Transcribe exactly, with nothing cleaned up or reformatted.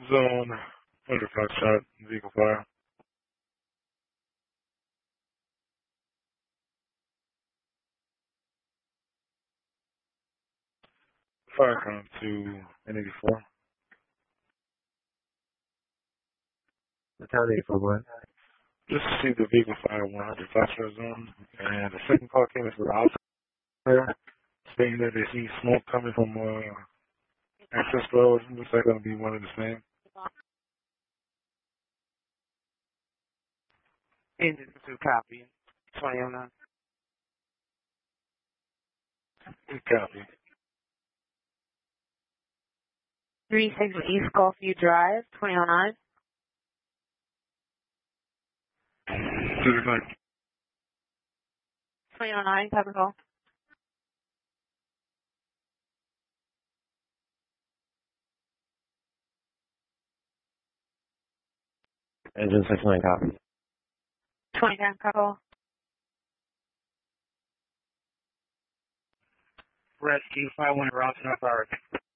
Zone, under five shot, vehicle fire. Fire count to N eighty-four. The town eighty-four, what? Just see the vehicle fire one hundred five shot zone, and the second call came in for the operator, stating that they see smoke coming from uh, access road. Looks like it'll be one and the same. Engine two copy. twenty oh nine. Good copy. three six East Gulfview Drive, twenty oh nine. To the night. twenty oh nine, cover call. Engine six nine, copy. twenty-nine, cover call. Rescue five one, Ross, North Howard.